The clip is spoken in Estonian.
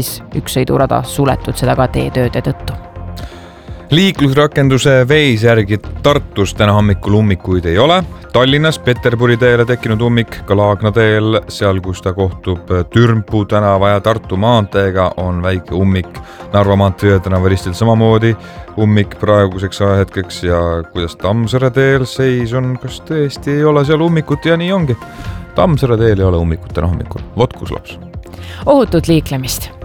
üks sõidurada suletud, seda ka teetööde tõttu. Liiklusrakenduse Waze järgi Tartus täna hommikul ummikuid ei ole. Tallinnas Peterburi teele tekkinud ummik, ka Laagna teel, seal kus ta kohtub Türmpu tänava ja Tartu maanteega, on väike ummik. Narva maantee tänava ristil samamoodi ummik praeguseks ajahetkeks ja kuidas Tammsaare teel seis on, kas tõesti ei ole seal ummikut ja nii ongi. Tammsaare teel ei ole ummikut täna hommikul. Vot kus laps. Ohutut liiklemist!